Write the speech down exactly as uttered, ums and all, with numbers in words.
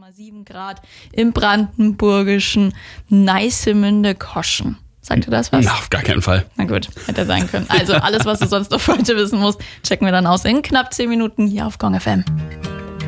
Komma sieben Grad im brandenburgischen Neissemünde-Koschen. Sagt dir das was? Na, auf gar keinen Fall. Na gut, hätte sein können. Also alles, was du sonst noch heute wissen musst, checken wir dann aus in knapp zehn Minuten hier auf Gong F M.